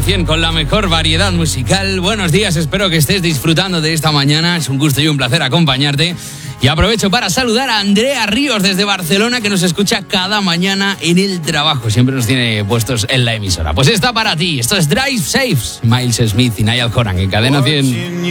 Cadena 100 con la mejor variedad musical. Buenos días, espero que estés disfrutando de esta mañana. Es un gusto y un placer acompañarte. Y aprovecho para saludar a Andrea Ríos desde Barcelona, que nos escucha cada mañana en el trabajo. Siempre nos tiene puestos en la emisora. Pues está para ti. Esto es Drive Safe, Miles Smith y Niall Horan en Cadena 100.